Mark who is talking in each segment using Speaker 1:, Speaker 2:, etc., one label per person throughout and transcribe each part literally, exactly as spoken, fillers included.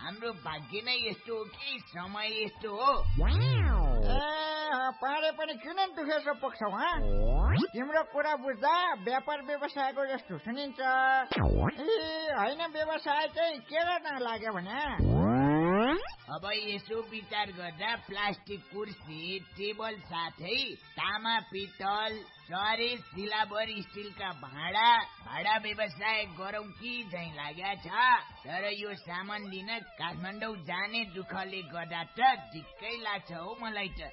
Speaker 1: हाम्रो भाग्य नै यस्तो हो कि समय यस्तो हो?
Speaker 2: ए पारे पनि किन दुखेसो पुग्छौ हा? तिम्रो कुरा बुझ्दा व्यापार व्यवसायको जस्तो सुनिन्छ। ए होइन, व्यवसाय चाहिँ के गर्न लाग्यो भने
Speaker 1: अब यसो विचार गर्दा प्लास्टिक कुर्सी, टेबल साथै तामा, पित्तल, चरेस, सिलाबर, स्टिलका भाँडा भाडा व्यवसाय गरौँ कि झैँ लाग्या छ। तर यो सामान लिन काठमाडौँ जाने दुःखले गर्दा त ढिक्कै लाग्छ हौ मलाई त।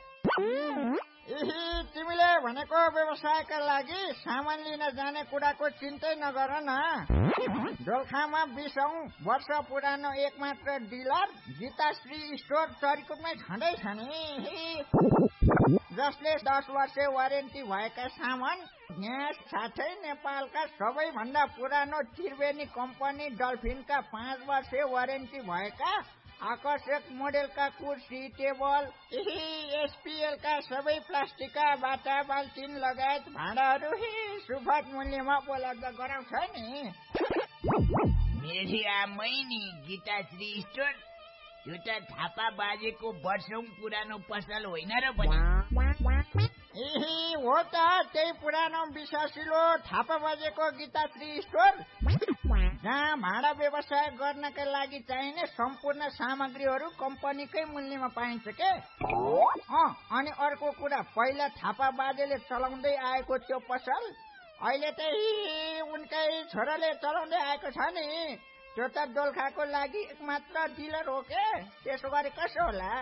Speaker 2: ए तिमीले भनेको व्यवसायका लागि सामान लिन जाने कुराको चिन्तै नगर न। दोलखामा बीसौं वर्ष पुरानो एकमात्र डिलर गीताश्री स्टोर चरिकोटमै छँदैछ नि, जसले दस वर्ष वारेन्टी भएका सामान ग्यास साथै नेपालका सबैभन्दा पुरानो त्रिवेणी कम्पनी डल्फिनका पाँच वर्ष वारेन्टी भएका आकर्षक मोडेलका कुर्सी, टेबल, एसपीएलका सबै प्लास्टिकका बाटा, बाल्टिन लगायत भाँडाहरू सुपथ मूल्यमा उपलब्ध गराउँछ नि।
Speaker 1: मेरी आमै नि गीताश्री स्टोर, यो त थापा बाजेको वर्षौं पुरानो पसल होइन र पनि?
Speaker 2: ए हो त, त्यही पुरानो विश्वासिलो थापा बाजेको गीताश्री स्टोर, जहाँ भाडा व्यवसाय गर्नका लागि चाहिने सम्पूर्ण सामग्रीहरू कम्पनीकै मूल्यमा पाइन्छ के। अँ अनि अर्को कुरा, पहिला थापा बाजेले चलाउँदै आएको त्यो पसल अहिले त उनकै छोराले चलाउँदै आएको छ नि। त्यो त दोलखाको लागि एकमात्र डिलर हो के, त्यसो गरे कसो होला?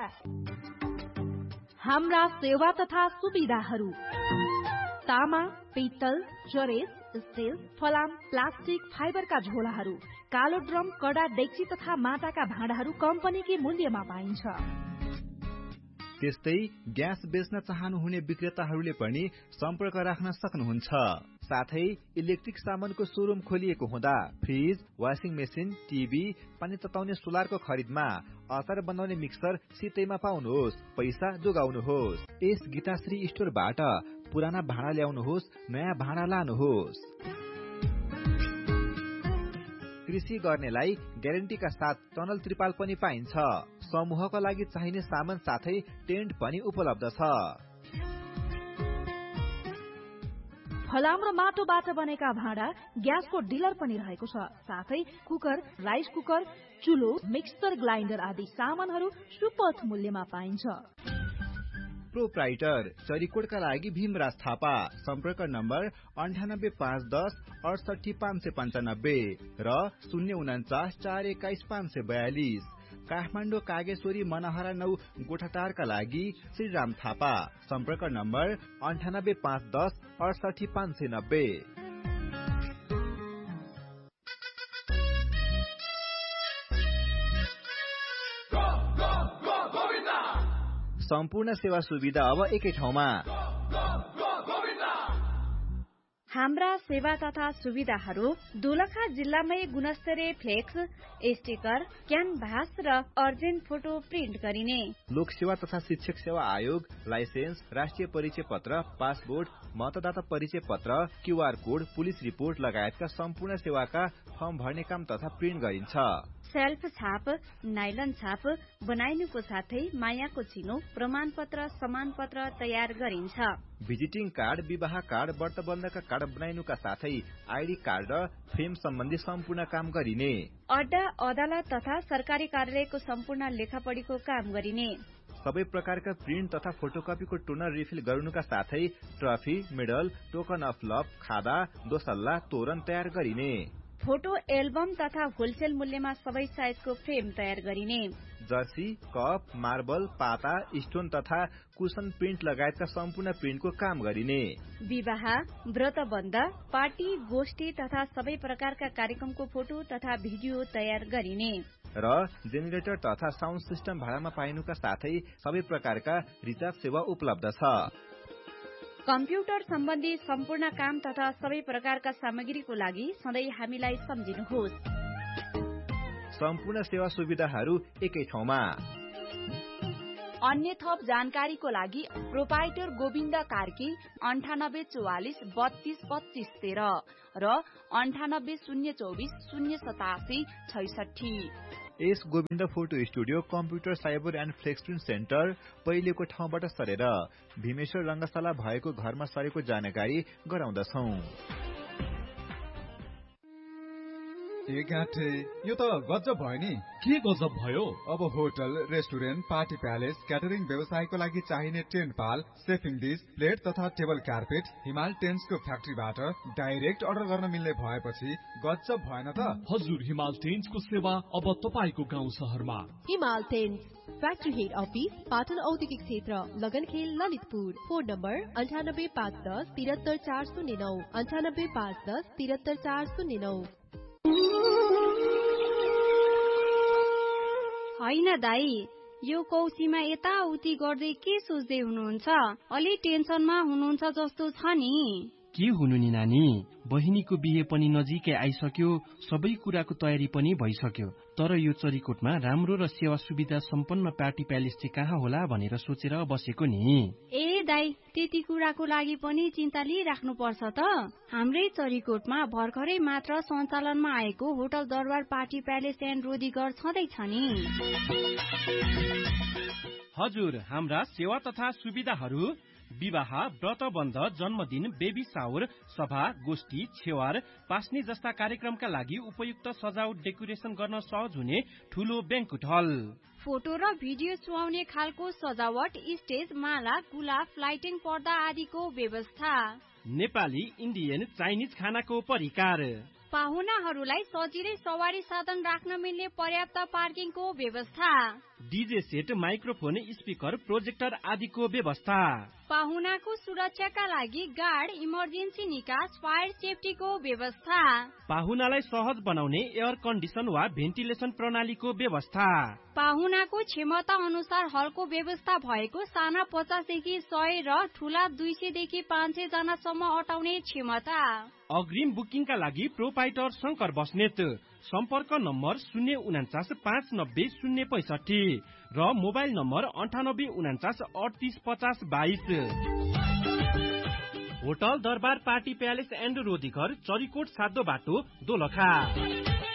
Speaker 3: हाम्रा सेवा तथा सुविधाहरू: तामा, पित्तल, चरेस, स्टिल, फलाम, प्लास्टिक, फाइबरका झोलाहरू, कालो ड्रम, कडा डेक्ची तथा माटाका भाँडाहरू कम्पनीकै मूल्यमा पाइन्छ।
Speaker 4: त्यस्तै ग्यास बेच्न चाहनुहुने विक्रेताहरूले पनि सम्पर्क राख्न सक्नुहुन्छ। साथै इलेक्ट्रिक सामानको शोरूम खोलिएको हुँदा फ्रिज, वाशिङ मेसिन, टिभी, पानी तताउने सोलरको खरिदमा अचार बनाउने मिक्सर सितैमा पाउनुहोस्, पैसा जोगाउनुहोस्। यस गीताश्री स्टोरबाट पुराना भाँडा ल्याउनुहोस्, नयाँ भाँडा लानुहोस्। कृषि गर्नेलाई ग्यारेन्टीका साथ टनल त्रिपाल पनि पाइन्छ। समूहका लागि चाहिने सामान साथै टेन्ट पनि उपलब्ध छ।
Speaker 3: फलाम र माटोबाट बनेका भाँडा ग्यासको डिलर पनि रहेको छ। साथै cooker, rice cooker, चुलो, mixer grinder आदि सामानहरू सुपथ मूल्यमा पाइन्छ।
Speaker 4: प्रोप्राइटर चरिकोटका लागि भीमराज थापा। सम्पर्क नम्बर अन्ठानब्बे पाँच दस अडसठी पाँच सय पन्चानब्बे र शून्य उन्चास चार एक्काइस पाँच सय बयालिस। काठमाडौँ कागेश्वरी मनहरा नौ गोठाटारका लागि श्रीराम थापा। सम्पर्क नम्बर अन्ठानब्बे पाँच दस अडसठी पाँच सय नब्बे। सम्पूर्ण सेवा सुविधा अब एकै ठाउँमा।
Speaker 5: हाम्रा सेवा तथा सुविधाहरू दोलखा जिल्लामै गुणस्तरीय फ्लेक्स, स्टिकर, क्यानभास र अर्जेन्ट फोटो प्रिन्ट गरिने।
Speaker 4: लोक सेवा तथा शिक्षक सेवा आयोग, लाइसेन्स, राष्ट्रिय परिचय पत्र, पासपोर्ट, मतदाता परिचय पत्र, क्यूआर कोड, पुलिस रिपोर्ट लगायतका सम्पूर्ण सेवाका फर्म भर्ने काम तथा प्रिन्ट गरिन्छ।
Speaker 5: सेल्फ छाप, नाइलन छाप बनाइनुको साथै मायाको चिनो, प्रमाण पत्र, समान पत्र तयार गरिन्छ।
Speaker 4: भिजिटिङ कार्ड, विवाह कार्ड, व्रतबन्धका कार्ड बनाइनुका साथै आइडी कार्ड र फ्रेम सम्बन्धी सम्पूर्ण काम गरिने।
Speaker 5: अड्डा, अदालत तथा सरकारी कार्यालयको सम्पूर्ण लेखापढीको काम गरिने।
Speaker 4: सबै प्रकारका प्रिन्ट तथा फोटोकपीको टोनर रिफिल गर्नुका साथै trophy, medal, token of love, खादा, दोसल्ला, तोरण तयार गरिने।
Speaker 5: फोटो एल्बम तथा होलसेल मूल्यमा सबै साइजको फ्रेम तयार गरिने।
Speaker 4: जर्सी, कप, मार्बल, पाता, स्टोन तथा कुसन प्रिन्ट लगायतका सम्पूर्ण प्रिन्टको काम गरिने।
Speaker 5: विवाह, व्रतबन्ध, पार्टी, गोष्ठी तथा सबै प्रकारका कार्यक्रमको फोटो तथा भिडियो तयार गरिने।
Speaker 4: र जेनेरेटर तथा साउन्ड सिस्टम भाडामा पाइनुका साथै सबै प्रकारका रिचार्ज सेवा उपलब्ध छ।
Speaker 5: कम्प्युटर सम्बन्धी सम्पूर्ण काम तथा सबै प्रकारका सामग्रीको लागि सधैँ हामीलाई सम्झिनुहोस्।
Speaker 4: सम्पूर्ण सेवा सुविधाहरू एकै ठाउँमा।
Speaker 3: अन्य थप जानकारीको लागि प्रोपाइटर गोविन्द कार्की अन्ठानब्बे चौवालिस बत्तीस पच्चीस तेह्र र अन्ठानब्बे शून्य चौबिस शून्य सतासी छैसठी।
Speaker 4: S Govind photo studio computer cyber and flex print centre पहिलेको ठाउँबाट सरेर भीमेश्वर रंगशाला भएको घरमा सरेको जानकारी गराउँदछौ।
Speaker 6: ए गाँठे, यो त गजब भयो नि।
Speaker 7: के गजब भयो?
Speaker 6: अब hotel, restaurant, party palace, catering व्यवसायको लागि चाहिने टेन्ट पाल, सेफिङ डिस, प्लेट तथा टेबल कार्पेट हिमाल टेन्ट्सको फ्याक्ट्रीबाट डाइरेक्ट अर्डर गर्न मिल्ने भएपछि गजब भएन त?
Speaker 7: हजुर, हिमाल टेन्ट्सको सेवा अब तपाईको गाउँ शहरमा।
Speaker 8: हिमाल tents, factory head office, Patan औद्योगिक क्षेत्र, लगनखेल, ललितपुर। फोन नम्बर अन्ठानब्बे पाँच दस तिहत्तर चार शून्य नौ अन्ठानब्बे पाँच दस तिहत्तर चार शून्य नौ।
Speaker 5: होइन दाई, यो कौशीमा यताउति गर्दै के सोच्दै हुनुहुन्छ? अलि टेन्सनमा हुनुहुन्छ जस्तो छ नि।
Speaker 9: के हुनु नि नानी, बहिनीको बिहे पनि नजिकै आइसक्यो, सबै कुराको तयारी पनि भइसक्यो। तर यो चरीकोटमा राम्रो र सेवा सुविधा सम्पन्न पार्टी प्यालेस चाहिँ कहाँ होला भनेर सोचेर बसेको नि।
Speaker 5: ए दाई, त्यति कुराको लागि पनि चिन्ता लिइराख्नु पर्छ त। हाम्रै चरीकोटमा भर्खरै मात्र सञ्चालनमा आएको होटल दरबार पार्टी प्यालेस एन्ड रोदीगर छँदैछ नि।
Speaker 9: हजुर, हाम्रा सेवा तथा सुविधाहरू विवाह, व्रतबन्ध, जन्मदिन, बेबी सावर, सभा, गोष्ठी, छेवार, पास्ने जस्ता कार्यक्रमका लागि उपयुक्त सजावट डेकोरेसन गर्न सहज हुने ठूलो ब्याङ्क्वेट हल।
Speaker 5: फोटो र भिडियो सुहाउने खालको सजावट, स्टेज, माला, गुलाब, लाइटिङ, पर्दा आदिको व्यवस्था।
Speaker 9: नेपाली, इन्डियन, चाइनिज खानाको परिकार।
Speaker 5: पाहुनाहरूलाई सजिलै सवारी साधन राख्न मिल्ने पर्याप्त पार्किङको व्यवस्था।
Speaker 9: DJ set, microphone, speaker, projector आदिको व्यवस्था।
Speaker 5: पाहुनाको सुरक्षाका लागि गार्ड, इमर्जेन्सी निकास, फायर सेफ्टीको व्यवस्था।
Speaker 9: पाहुनालाई सहज बनाउने एयर कन्डिसन वा भेन्टिलेसन प्रणालीको व्यवस्था।
Speaker 5: पाहुनाको क्षमता अनुसार हलको व्यवस्था भएको साना पचासदेखि सय र ठूला दुई सय देखि पाँच सय जनासम्म अटाउने क्षमता।
Speaker 9: अग्रिम बुकिङका लागि प्रोपाइटर शंकर बस्नेत। सम्पर्क नम्बर शून्य उनाचास पाँच नब्बे शून्य पैसठी र मोबाइल नम्बर अन्ठानब्बे उनाचास अडतिस पचास बाइस। होटल दरबार पार्टी प्यालेस एन्ड रोदीघर, चरीकोट सातो बाटो, दोलखा।